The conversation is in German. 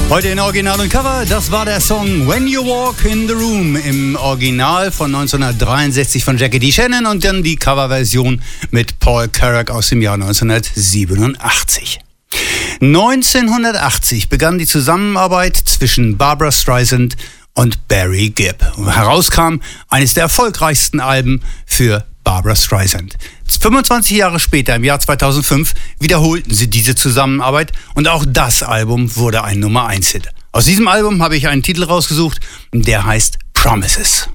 Heute in Original und Cover, das war der Song When You Walk in the Room im Original von 1963 von Jackie D. Shannon und dann die Coverversion mit Paul Carrack aus dem Jahr 1987. 1980 begann die Zusammenarbeit zwischen Barbra Streisand und Barry Gibb. Herauskam eines der erfolgreichsten Alben für Barbra Streisand. 25 Jahre später, im Jahr 2005, wiederholten sie diese Zusammenarbeit und auch das Album wurde ein Nummer-1-Hit. Aus diesem Album habe ich einen Titel rausgesucht, der heißt Promises.